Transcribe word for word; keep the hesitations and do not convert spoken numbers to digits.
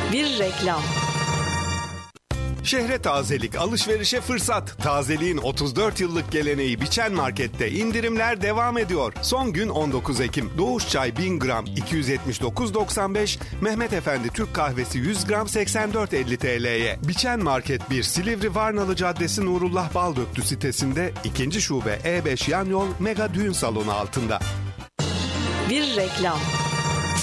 Bir reklam. Şehre tazelik, alışverişe fırsat. Tazeliğin otuz dört yıllık geleneği Biçen Market'te indirimler devam ediyor. Son gün on dokuz Ekim. Doğuş çay bin gram iki yüz yetmiş dokuz doksan beş, Mehmet Efendi Türk kahvesi yüz gram seksen dört elli T L'ye. Biçen Market bir, Silivri Varnalı Caddesi Nurullah Baldöktü sitesinde, ikinci şube E beş yan yol Mega Düğün Salonu altında. Bir reklam.